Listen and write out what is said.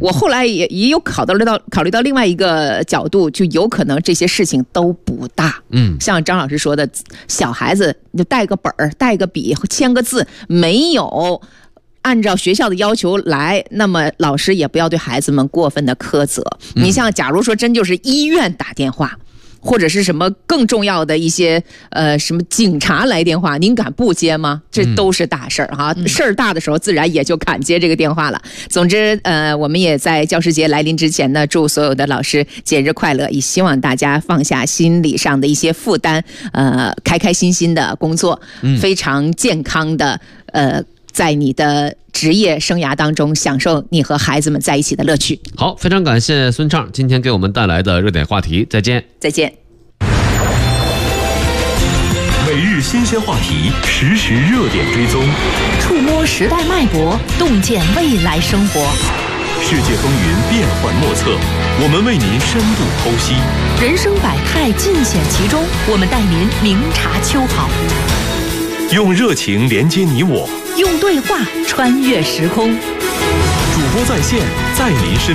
我后来也有考虑到另外一个角度，就有可能这些事情都不大。像张老师说的，小孩子你就带个本儿、带个笔、签个字，没有按照学校的要求来，那么老师也不要对孩子们过分的苛责。你像假如说真就是医院打电话，或者是什么更重要的一些什么警察来电话，您敢不接吗？这都是大事儿哈，事儿大的时候自然也就敢接这个电话了。总之我们也在教师节来临之前呢，祝所有的老师节日快乐，也希望大家放下心理上的一些负担，开开心心的工作，非常健康的在你的职业生涯当中享受你和孩子们在一起的乐趣。 好，非常感谢孙畅今天给我们带来的热点话题，再见。 再见。 每日新鲜话题，实时热点追踪， 触摸时代脉搏，洞见未来生活。 世界风云变幻莫测，我们为您深度剖析。 人生百态尽显其中，我们带您明察秋毫。 用热情连接你我， 用对话穿越时空。 主播在线，在您身边。